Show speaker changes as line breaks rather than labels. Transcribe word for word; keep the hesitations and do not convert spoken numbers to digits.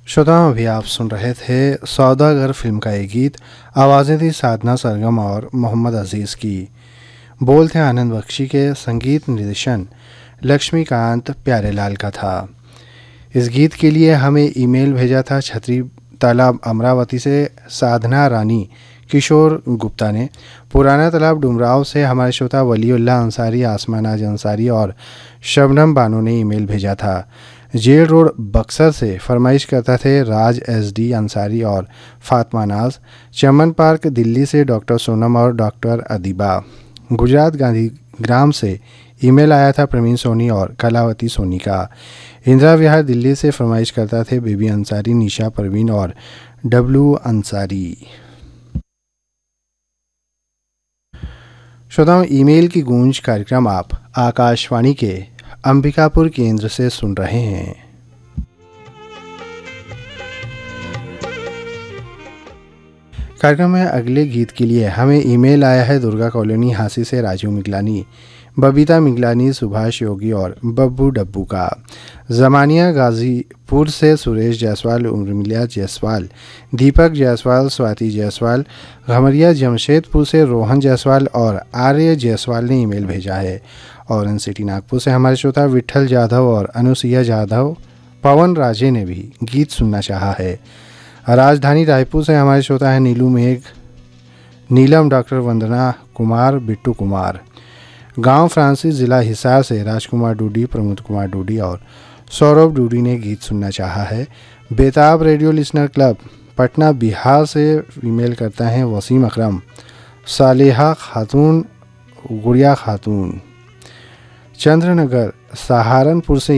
श्रोताओं, अभी आप सुन रहे थे सौदागर फिल्म का एक गीत। आवाज़ें थी साधना सरगम और मोहम्मद अजीज़ की। बोल थे आनंद बख्शी के। संगीत निर्देशन लक्ष्मीकांत प्यारेलाल का था। इस गीत के लिए हमें ईमेल भेजा था छतरी तालाब अमरावती से साधना रानी किशोर गुप्ता ने। पुराना तालाब डुमराव से हमारे श्रोता वलीउल्लाह अंसारी, आसमानाज अंसारी और शबनम बानो ने ईमेल भेजा था। जेल रोड बक्सर से फरमाइश करता थे राज एस डी अंसारी और फातिमा नाज। चमन पार्क दिल्ली से डॉक्टर सोनम और डॉक्टर अदीबा। गुजरात गांधी ग्राम से ईमेल आया था प्रवीण सोनी और कलावती सोनी का। इंदिरा विहार दिल्ली से फरमाइश करता थे बेबी अंसारी, निशा परवीन और डब्लू अंसारी। श्रोताओं, ईमेल की गूंज कार्यक्रम आप आकाशवाणी के अंबिकापुर केंद्र से सुन रहे हैं। कार्यक्रम में अगले गीत के लिए हमें ईमेल आया है दुर्गा कॉलोनी हांसी से राजू मिगलानी, बबीता मिगलानी, सुभाष योगी और बब्बू डब्बू का। जमानिया गाजीपुर से सुरेश जायसवाल, उर्मिला जायसवाल, दीपक जायसवाल, स्वाति जायसवाल। घमरिया जमशेदपुर से रोहन जायसवाल और आर्य जायसवाल ने ईमेल भेजा है। और एन सिटी नागपुर से हमारे श्रोता विठल जाधव और अनुसुईया जाधव, पवन राजे ने भी गीत सुनना चाहा है। राजधानी रायपुर से हमारे श्रोता है नीलू मेघ, नीलम, डॉक्टर वंदना कुमार, बिट्टू कुमार। गांव फ्रांसिस जिला हिसार से राजकुमार डूडी, प्रमोद कुमार डूडी और सौरभ डूडी ने गीत सुनना चाहा है। बेताब radio listener club Patna Bihar से ईमेल करता है वसीम अकरम, सालेहा खातून, गुड़िया खातून। चंद्रनगर सहारनपुर से